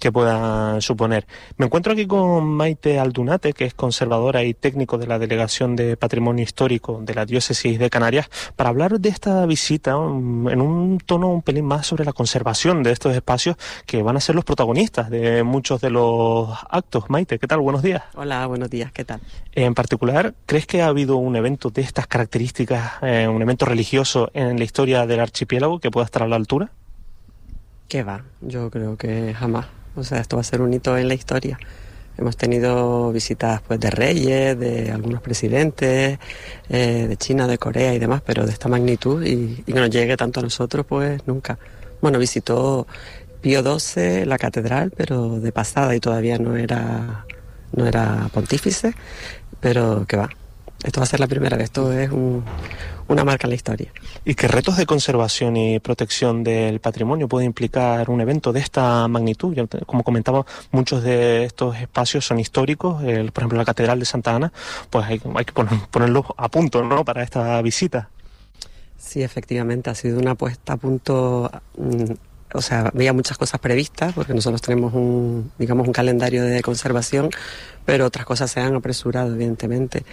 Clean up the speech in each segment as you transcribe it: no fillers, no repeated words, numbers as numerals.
que puedan suponer. Me encuentro aquí con Maite Aldunate, que es conservadora y técnico de la Delegación de Patrimonio Histórico de la Diócesis de Canarias, para hablar de esta visita en un tono un pelín más sobre la conservación de estos espacios que van a ser los protagonistas de muchos de los actos. Maite, ¿qué tal? Buenos días. Hola, buenos días, ¿qué tal? En particular, ¿crees que ha habido un evento de estas características, un evento religioso en la historia del archipiélago que pueda estar a la altura? ¿Qué va? Yo creo que jamás. O sea, esto va a ser un hito en la historia. Hemos tenido visitas pues de reyes, de algunos presidentes, de China, de Corea y demás, pero de esta magnitud y que nos llegue tanto a nosotros, pues nunca. Bueno, visitó Pío XII la catedral, pero de pasada y todavía no era pontífice, pero ¿qué va? Esto va a ser la primera vez, esto es una marca en la historia. ¿Y qué retos de conservación y protección del patrimonio puede implicar un evento de esta magnitud? Como comentaba, muchos de estos espacios son históricos, por ejemplo la Catedral de Santa Ana, pues hay que ponerlos a punto, ¿no?, para esta visita. Sí, efectivamente, ha sido una puesta a punto. O sea, había muchas cosas previstas, porque nosotros tenemos un calendario de conservación, pero otras cosas se han apresurado, evidentemente.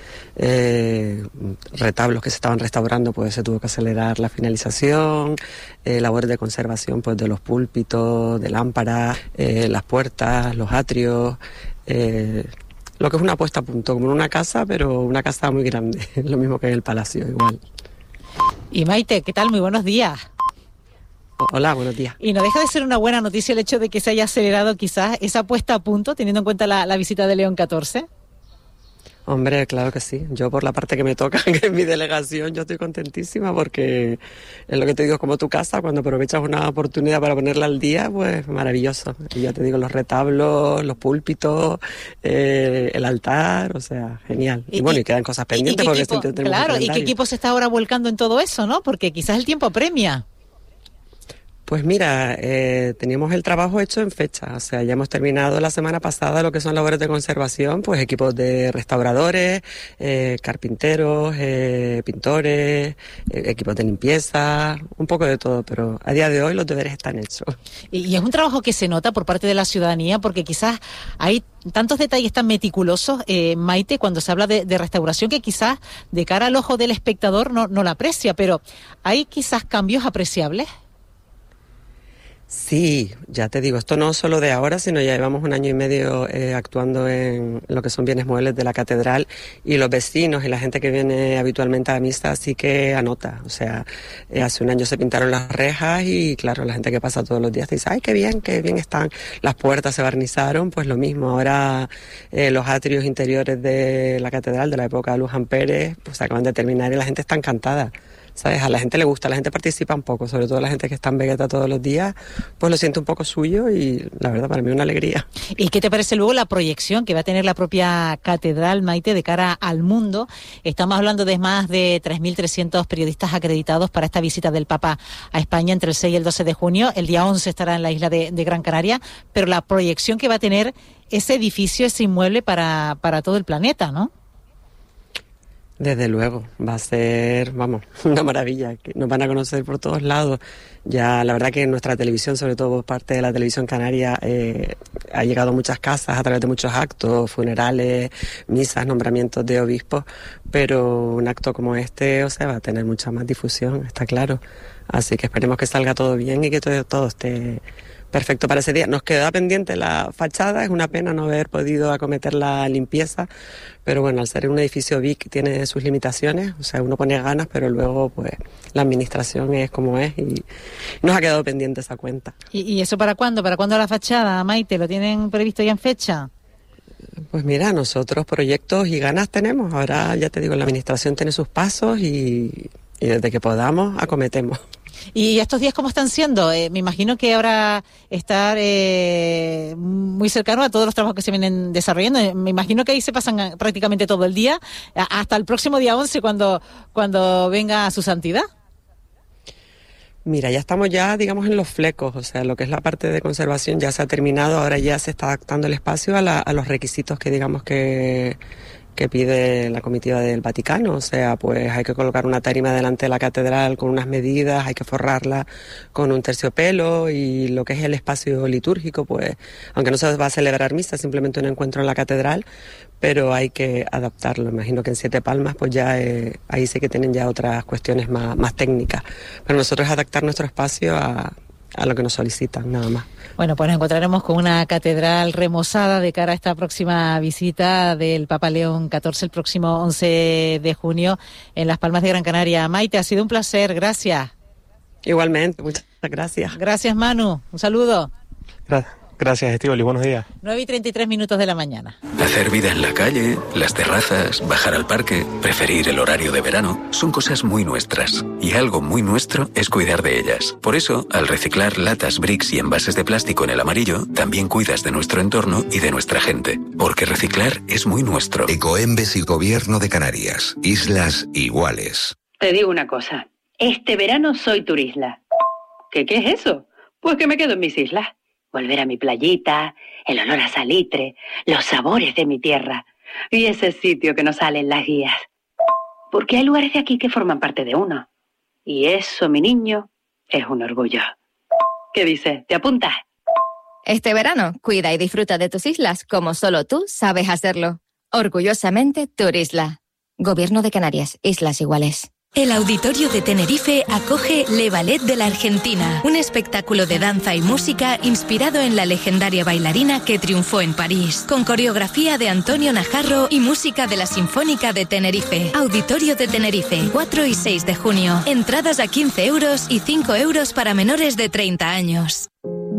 Retablos que se estaban restaurando, pues se tuvo que acelerar la finalización, labores de conservación, pues de los púlpitos, de lámparas, las puertas, los atrios, lo que es una puesta a punto, como en una casa, pero una casa muy grande, lo mismo que en el palacio, igual. Y Maite, ¿qué tal? Muy buenos días. Hola, buenos días. Y no deja de ser una buena noticia el hecho de que se haya acelerado quizás esa puesta a punto, teniendo en cuenta la visita de León XIV. Hombre, claro que sí. Yo por la parte que me toca, que es mi delegación, yo estoy contentísima porque es lo que te digo, es como tu casa, cuando aprovechas una oportunidad para ponerla al día, pues maravilloso. Y ya te digo, los retablos, los púlpitos, el altar, o sea, genial. Y bueno, y quedan cosas pendientes porque tenemos claro, ¿y qué equipo se está ahora volcando en todo eso, no? Porque quizás el tiempo apremia. Pues mira, teníamos el trabajo hecho en fecha, o sea, ya hemos terminado la semana pasada lo que son labores de conservación, pues equipos de restauradores, carpinteros, pintores, equipos de limpieza, un poco de todo, pero a día de hoy los deberes están hechos. Y es un trabajo que se nota por parte de la ciudadanía, porque quizás hay tantos detalles tan meticulosos, Maite, cuando se habla de restauración, que quizás de cara al ojo del espectador no la aprecia, pero ¿hay quizás cambios apreciables? Sí, ya te digo, esto no solo de ahora, sino ya llevamos 1 año y medio actuando en lo que son bienes muebles de la catedral, y los vecinos y la gente que viene habitualmente a la misa sí que anota. O sea, hace 1 año se pintaron las rejas y claro, la gente que pasa todos los días dice, ¡ay, qué bien están! Las puertas se barnizaron, pues lo mismo. Ahora los atrios interiores de la catedral de la época de Luján Pérez, pues se acaban de terminar y la gente está encantada. ¿Sabes? A la gente le gusta, la gente participa un poco, sobre todo la gente que está en Vegeta todos los días, pues lo siente un poco suyo y la verdad para mí es una alegría. ¿Y qué te parece luego la proyección que va a tener la propia catedral, Maite, de cara al mundo? Estamos hablando de más de 3.300 periodistas acreditados para esta visita del Papa a España entre el 6 y el 12 de junio. El día 11 estará en la isla de Gran Canaria, pero la proyección que va a tener ese edificio, ese inmueble para todo el planeta, ¿no? Desde luego, va a ser, vamos, una maravilla, que nos van a conocer por todos lados. Ya la verdad que en nuestra televisión, sobre todo por parte de la televisión canaria, ha llegado a muchas casas a través de muchos actos, funerales, misas, nombramientos de obispos, pero un acto como este, o sea, va a tener mucha más difusión, está claro. Así que esperemos que salga todo bien y que todo esté perfecto para ese día. Nos queda pendiente la fachada, es una pena no haber podido acometer la limpieza, pero bueno, al ser un edificio BIC tiene sus limitaciones, o sea, uno pone ganas, pero luego pues la administración es como es y nos ha quedado pendiente esa cuenta. ¿Y eso para cuándo? ¿Para cuándo la fachada, Maite? ¿Lo tienen previsto ya en fecha? Pues mira, nosotros proyectos y ganas tenemos, ahora ya te digo, la administración tiene sus pasos y desde que podamos acometemos. ¿Y estos días cómo están siendo? Me imagino que ahora estar muy cercano a todos los trabajos que se vienen desarrollando. Me imagino que ahí se pasan prácticamente todo el día, hasta el próximo día 11 cuando venga su santidad. Mira, ya estamos digamos, en los flecos, o sea, lo que es la parte de conservación ya se ha terminado, ahora ya se está adaptando el espacio a los requisitos que digamos que que pide la comitiva del Vaticano. O sea, pues hay que colocar una tarima delante de la catedral con unas medidas, hay que forrarla con un terciopelo, y lo que es el espacio litúrgico, pues aunque no se va a celebrar misa, simplemente un encuentro en la catedral, pero hay que adaptarlo. Imagino que en Siete Palmas pues ya ahí sí que tienen ya otras cuestiones más técnicas, pero nosotros adaptar nuestro espacio a lo que nos solicitan, nada más. Bueno, pues nos encontraremos con una catedral remozada de cara a esta próxima visita del Papa León XIV el próximo 11 de junio en Las Palmas de Gran Canaria. Maite, ha sido un placer, gracias. Igualmente, muchas gracias. Gracias, Manu, un saludo. Gracias, Estíbaliz, buenos días. 9:33 de la mañana. Hacer vida en la calle, las terrazas, bajar al parque, preferir el horario de verano, son cosas muy nuestras. Y algo muy nuestro es cuidar de ellas. Por eso, al reciclar latas, bricks y envases de plástico en el amarillo, también cuidas de nuestro entorno y de nuestra gente. Porque reciclar es muy nuestro. Ecoembes y Gobierno de Canarias. Islas iguales. Te digo una cosa. Este verano soy turisla. ¿Qué es eso? Pues que me quedo en mis islas. Volver a mi playita, el olor a salitre, los sabores de mi tierra y ese sitio que nos sale en las guías. Porque hay lugares de aquí que forman parte de uno. Y eso, mi niño, es un orgullo. ¿Qué dices? ¿Te apuntas? Este verano, cuida y disfruta de tus islas como solo tú sabes hacerlo. Orgullosamente, Turisla. Gobierno de Canarias, Islas Iguales. El Auditorio de Tenerife acoge Le Ballet de la Argentina, un espectáculo de danza y música inspirado en la legendaria bailarina que triunfó en París, con coreografía de Antonio Najarro y música de la Sinfónica de Tenerife. Auditorio de Tenerife, 4 y 6 de junio. Entradas a 15 euros y 5 euros para menores de 30 años.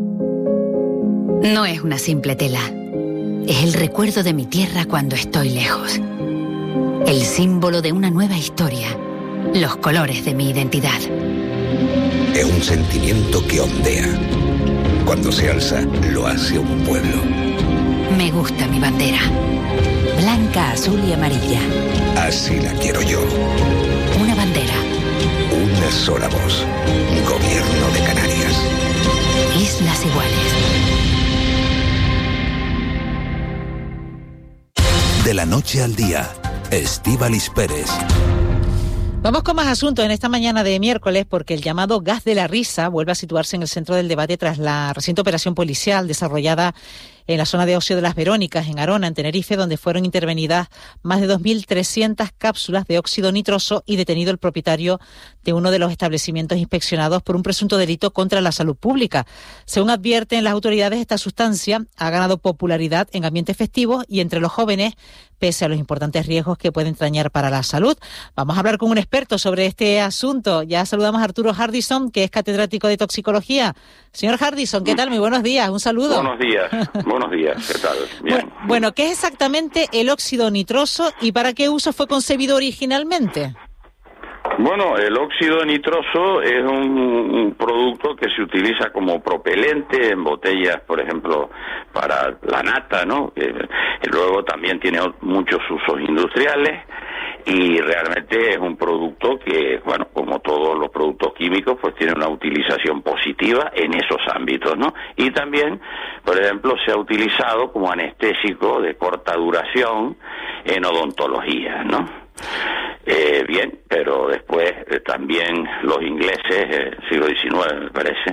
No es una simple tela. Es el recuerdo de mi tierra cuando estoy lejos. El símbolo de una nueva historia. Los colores de mi identidad. Es un sentimiento que ondea. Cuando se alza, lo hace un pueblo. Me gusta mi bandera. Blanca, azul y amarilla. Así la quiero yo. Una bandera. Una sola voz. Gobierno de Canarias. Islas Iguales. De la noche al día, Estíbaliz Pérez. Vamos con más asuntos en esta mañana de miércoles, porque el llamado gas de la risa vuelve a situarse en el centro del debate tras la reciente operación policial desarrollada en la zona de ocio de Las Verónicas, en Arona, en Tenerife, donde fueron intervenidas más de 2.300 cápsulas de óxido nitroso y detenido el propietario de uno de los establecimientos inspeccionados por un presunto delito contra la salud pública. Según advierten las autoridades, esta sustancia ha ganado popularidad en ambientes festivos y entre los jóvenes, pese a los importantes riesgos que puede entrañar para la salud. Vamos a hablar con un experto sobre este asunto. Ya saludamos a Arturo Hardison, que es catedrático de toxicología. Señor Hardison, ¿qué tal? Muy buenos días, un saludo. Buenos días, ¿qué tal? Bien. Bueno, ¿qué es exactamente el óxido nitroso y para qué uso fue concebido originalmente? Bueno, el óxido nitroso es un producto que se utiliza como propelente en botellas, por ejemplo, para la nata, ¿no? Y luego también tiene muchos usos industriales y realmente es un producto que, bueno, como todos los productos químicos, pues tiene una utilización positiva en esos ámbitos, ¿no? Y también, por ejemplo, se ha utilizado como anestésico de corta duración en odontología, ¿no? Bien, pero después también los ingleses, siglo XIX me parece,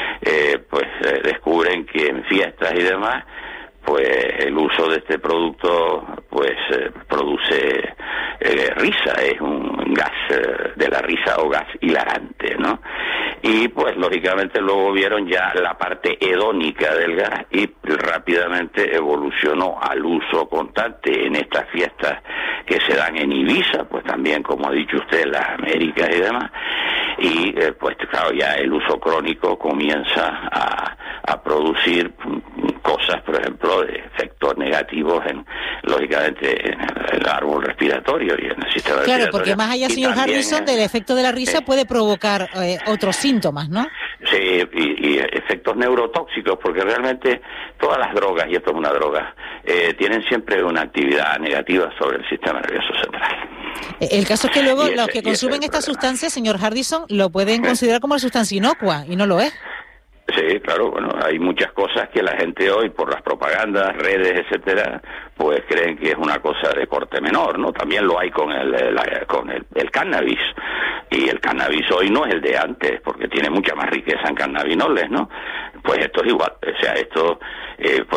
descubren que en fiestas y demás, pues el uso de este producto pues produce risa, es un gas de la risa o gas hilarante, ¿no? Y pues lógicamente luego vieron ya la parte hedónica del gas y rápidamente evolucionó al uso constante en estas fiestas que se dan en Ibiza, pues también, como ha dicho usted, en las Américas y demás, y pues claro, ya el uso crónico comienza a producir cosas, por ejemplo, de efectos negativos lógicamente en el árbol respiratorio y en el sistema respiratorio. Claro, porque más allá, señor Harrison, del efecto de la risa puede provocar otros síntomas, ¿no? Sí, y efectos neurotóxicos, porque realmente todas las drogas, y esto es una droga, tienen siempre una actividad negativa sobre el sistema nervioso central. El caso es que luego los que consumen esta sustancia, señor Hardison, lo pueden considerar como una sustancia inocua, y no lo es. Sí, claro, bueno, hay muchas cosas que la gente hoy, por las propagandas, redes, etcétera, pues creen que es una cosa de corte menor, ¿no? También lo hay con el cannabis, y el cannabis hoy no es el de antes, porque tiene mucha más riqueza en cannabinoles, ¿no? Pues esto es igual, o sea, esto, pues